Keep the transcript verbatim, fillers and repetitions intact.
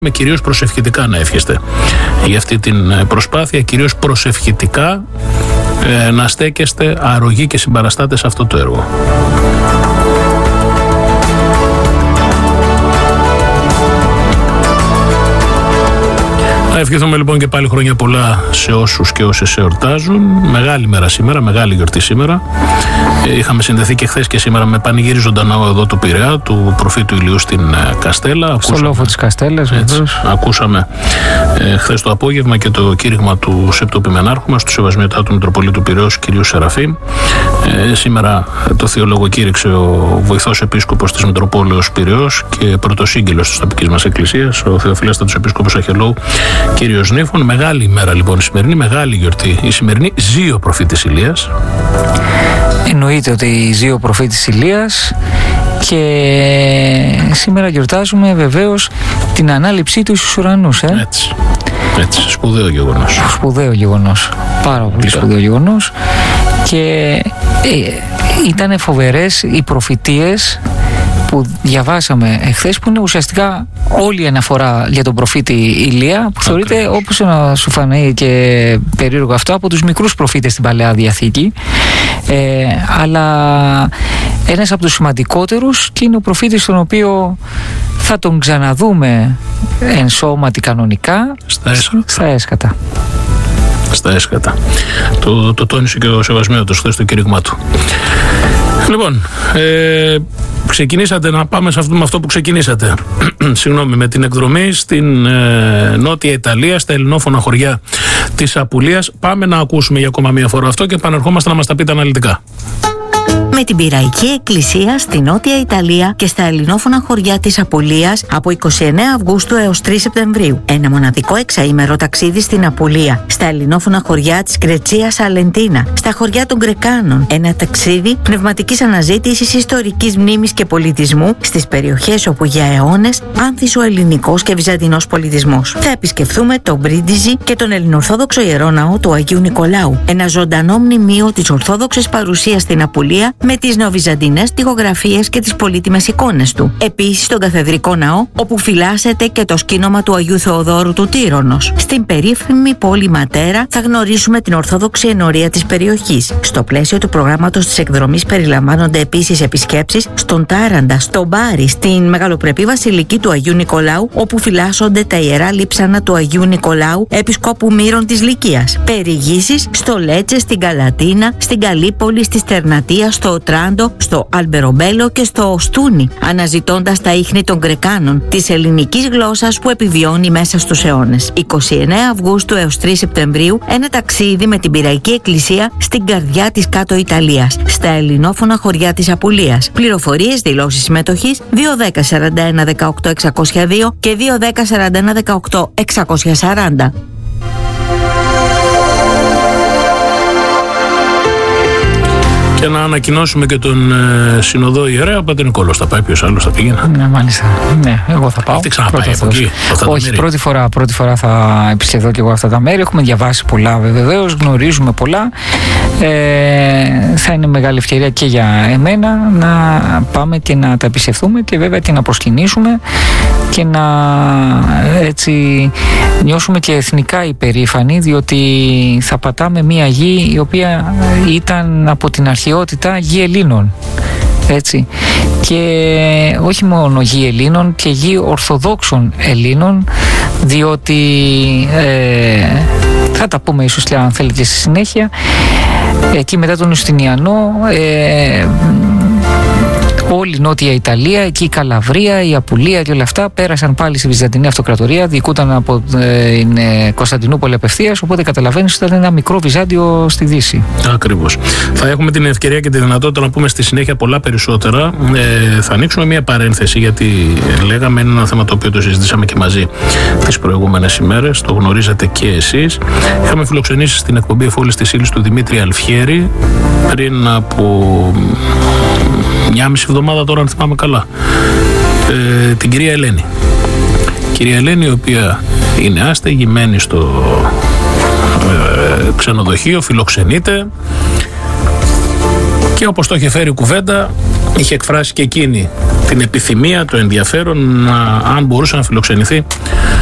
με κυρίως προσευχητικά να εύχεστε για αυτή την προσπάθεια, κυρίως προσευχητικά ε, να στέκεστε αρρωγοί και συμπαραστάτες σε αυτό το έργο. Να ευχηθούμε λοιπόν και πάλι χρόνια πολλά σε όσους και όσες εορτάζουν. Μεγάλη μέρα σήμερα, μεγάλη γιορτή σήμερα. Ε, είχαμε συνδεθεί και χθες και σήμερα με πανηγύριζοντα ναό εδώ του Πειραιά, του προφήτου Ηλιού στην ε, Καστέλα. Στο λόφο της Καστέλας, βεβαίως. Ακούσαμε ε, χθες το απόγευμα και το κήρυγμα του Σεπτοπιμενάρχου μας, του Σεβασμιωτάτου του Μητροπολίτου Πειραιώς, κ. Σεραφείμ. Ε, σήμερα το θεολόγο κήρυξε ο βοηθός επίσκοπος της Μητροπόλεως Πειραιώς και πρωτοσύγγελος της τοπικής μας εκκλησίας, ο Θεοφυλέστατος επίσκοπος Αχελώου, κύριος Νύφων. Μεγάλη ημέρα λοιπόν η σημερινή, μεγάλη γιορτή η σημερινή. Ζει ο προφήτης Ηλίας. Εννοείται ότι ζει ο προφήτης Ηλίας και σήμερα γιορτάζουμε βεβαίως την ανάληψή του στους ουρανούς. Ε? Έτσι, έτσι, σπουδαίο γεγονός. Σπουδαίο γεγονός, πάρα πολύ σπουδαίο γεγονός και ε, ήταν φοβερές οι προφητείες που διαβάσαμε εχθές, που είναι ουσιαστικά όλη η αναφορά για τον προφήτη Ηλία, που θεωρείται, okay, όπως να σου φανεί και περίεργο αυτό, από τους μικρούς προφήτες στην Παλαιά Διαθήκη, ε, αλλά ένας από τους σημαντικότερους, και είναι ο προφήτης τον οποίο θα τον ξαναδούμε εν σώματι κανονικά στα έσκατα. Στα έσκατα. Στα έσκατα. Το, το τόνισε και ο Σεβασμιώτος χθες στο κήρυγμά του. Λοιπόν, ε, ξεκινήσατε να πάμε σε αυτό, με αυτό που ξεκινήσατε. Συγγνώμη, με την εκδρομή στην ε, Νότια Ιταλία, στα ελληνόφωνα χωριά της Απουλίας. Πάμε να ακούσουμε για ακόμα μία φορά αυτό και επανερχόμαστε να μας τα πείτε αναλυτικά. Με την Πειραϊκή Εκκλησία στη Νότια Ιταλία και στα ελληνόφωνα χωριά της Απουλίας από εικοστή ενάτη Αυγούστου έως τρεις Σεπτεμβρίου. Ένα μοναδικό εξαήμερο ταξίδι στην Απουλία, στα ελληνόφωνα χωριά της Γκρετσίας Αλεντίνα, στα χωριά των Γκρεκάνων. Ένα ταξίδι πνευματικής αναζήτησης, ιστορικής μνήμης και πολιτισμού στις περιοχές όπου για αιώνες άνθησε ο ελληνικός και βυζαντινός πολιτισμός. Θα επισκεφθούμε τον Μπρίντιζι και τον ελληνοορθόδοξο ιερό ναό του Αγίου Νικολάου. Ένα ζωντανό μνημείο της ορθόδοξης παρουσίας στην Απουλία, με τις νεοβυζαντινές τοιχογραφίες και τις πολύτιμες εικόνες του. Επίσης τον Καθεδρικό Ναό, όπου φυλάσσεται και το σκήνομα του Αγίου Θεοδόρου του Τύρονος. Στην περίφημη πόλη Ματέρα θα γνωρίσουμε την ορθόδοξη ενορία της περιοχής. Στο πλαίσιο του προγράμματος της εκδρομής περιλαμβάνονται επίσης επισκέψεις στον Τάραντα, στον Μπάρι, στην μεγαλοπρεπή βασιλική του Αγίου Νικολάου, όπου φυλάσσονται τα ιερά λείψανα του Αγίου Νικολάου, επισκόπου Μύρων της Λυκίας. Περιηγήσεις στο Λέτσε, στην Καλατίνα, στην Καλύπολη, στη Στερνατία, στο Τράντο, στο Αλμπερομπέλο και στο Οστούνι, αναζητώντας τα ίχνη των Γκρεκάνων, της ελληνικής γλώσσας που επιβιώνει μέσα στους αιώνες. εικοστή ενάτη Αυγούστου έως τρεις Σεπτεμβρίου, ένα ταξίδι με την Πειραϊκή Εκκλησία στην καρδιά της Κάτω Ιταλίας, στα ελληνόφωνα χωριά της Απουλίας. Πληροφορίες, δηλώσεις συμμετοχής δύο δέκα σαράντα ένα δεκαοκτώ εξακόσια δύο και δύο δέκα σαράντα ένα δεκαοκτώ εξακόσια σαράντα. Και να ανακοινώσουμε και τον ε, συνοδό ιερέα, ο Πατέρ Νικόλαος θα πάει, ποιος άλλος θα πήγαινε? Ναι, μάλιστα. Ναι, εγώ θα πάω. Τι ξαναπάει από εκεί? Όχι, πρώτη φορά, πρώτη φορά θα επισκεφθώ και εγώ αυτά τα μέρη. Έχουμε διαβάσει πολλά βεβαίως, γνωρίζουμε πολλά. Ε, θα είναι μεγάλη ευκαιρία και για εμένα να πάμε και να τα επισκεφθούμε και βέβαια και να προσκυνήσουμε και να έτσι νιώσουμε και εθνικά υπερήφανοι, διότι θα πατάμε μια γη η οποία ήταν από την αρχαιότητα γη Ελλήνων, έτσι, και όχι μόνο γη Ελλήνων, και γη Ορθοδόξων Ελλήνων, διότι ε, θα τα πούμε ίσως αν θέλετε και στη συνέχεια, εκεί μετά τον Ιουστινιανό ε, όλη η Νότια Ιταλία, εκεί η Καλαβρία, η Απουλία και όλα αυτά πέρασαν πάλι στη Βυζαντινή Αυτοκρατορία, διοικούταν από την ε, Κωνσταντινούπολη απευθείας, οπότε καταλαβαίνεις ότι ήταν ένα μικρό Βυζάντιο στη Δύση. Ακριβώς. Θα έχουμε την ευκαιρία και τη δυνατότητα να πούμε στη συνέχεια πολλά περισσότερα. Ε, θα ανοίξουμε μια παρένθεση, γιατί λέγαμε, είναι ένα θέμα το οποίο το συζητήσαμε και μαζί τις προηγούμενες ημέρες, το γνωρίζετε και εσείς. Είχαμε φιλοξενήσει στην εκπομπή Εφόλης της Ύλης του Δημήτρη Αλφιέρη πριν από μια μισή εβδομάδα, τώρα αν θυμάμαι καλά, ε, την κυρία Ελένη. Κυρία Ελένη, η οποία είναι άστεγη, μένει στο ε, ξενοδοχείο, φιλοξενείται, και όπως το είχε φέρει η κουβέντα, είχε εκφράσει και εκείνη την επιθυμία, το ενδιαφέρον, να, αν μπορούσε να φιλοξενηθεί